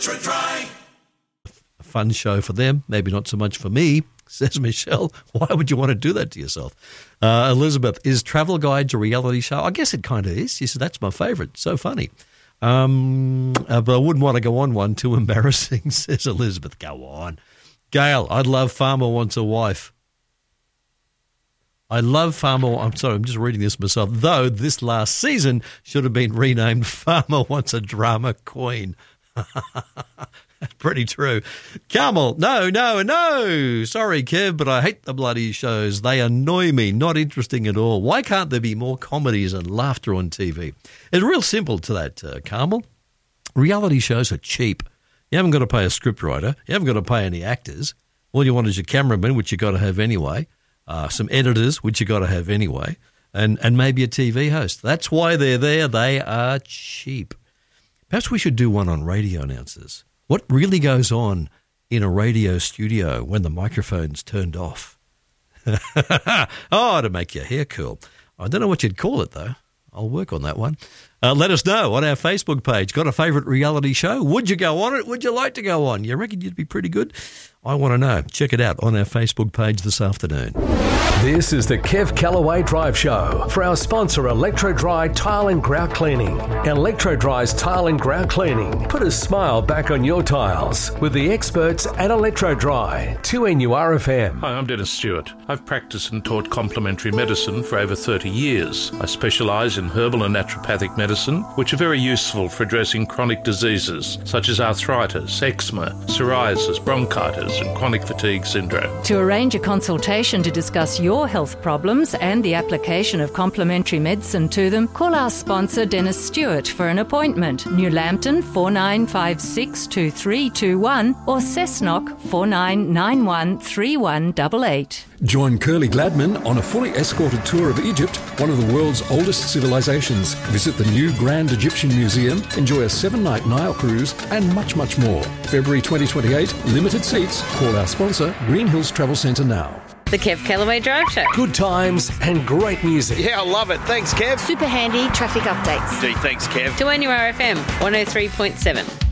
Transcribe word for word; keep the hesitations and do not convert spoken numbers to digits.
Try. A fun show for them, maybe not so much for me, says Michelle. Why would you want to do that to yourself? Uh, Elizabeth, is Travel Guides a reality show? I guess it kind of is. She said, that's my favourite. So funny. Um, uh, but I wouldn't want to go on one. Too embarrassing, says Elizabeth. Go on. Gail, I'd love Farmer Wants a Wife. I love Farmer... I'm sorry, I'm just reading this myself. Though this last season should have been renamed Farmer Wants a Drama Queen. Pretty true. Carmel, no, no, no. Sorry, Kev, but I hate the bloody shows. They annoy me. Not interesting at all. Why can't there be more comedies and laughter on T V? It's real simple to that, uh, Carmel. Reality shows are cheap. You haven't got to pay a scriptwriter. You haven't got to pay any actors. All you want is your cameraman, which you got to have anyway, uh, some editors, which you got to have anyway, and, and maybe a T V host. That's why they're there. They are cheap. Perhaps we should do one on radio announcers. What really goes on in a radio studio when the microphone's turned off? Oh, to make your hair cool. I don't know what you'd call it, though. I'll work on that one. Uh, let us know on our Facebook page. Got a favourite reality show? Would you go on it? Would you like to go on? You reckon you'd be pretty good? I want to know. Check it out on our Facebook page this afternoon. This is the Kev Callaway Drive Show for our sponsor, Electro Dry Tile and Grout Cleaning. Electro Dry's Tile and Grout Cleaning. Put a smile back on your tiles with the experts at Electro Dry. two N U R F M. Hi, I'm Dennis Stewart. I've practiced and taught complementary medicine for over thirty years. I specialise in herbal and naturopathic medicine, which are very useful for addressing chronic diseases such as arthritis, eczema, psoriasis, bronchitis, and chronic fatigue syndrome. To arrange a consultation to discuss your health problems and the application of complementary medicine to them, call our sponsor Dennis Stewart for an appointment. New Lambton four nine five six two three two one or Cessnock four nine nine one three one eight eight. Join Curly Gladman on a fully escorted tour of Egypt, one of the world's oldest civilizations. Visit the new Grand Egyptian Museum, enjoy a seven-night Nile cruise, and much, much more. February twenty twenty-eight, limited seats. Call our sponsor, Green Hills Travel Centre now. The Kev Callaway Drive Show. Good times and great music. Yeah, I love it. Thanks, Kev. Super handy traffic updates. Gee, thanks, Kev. two N U R F M one oh three point seven.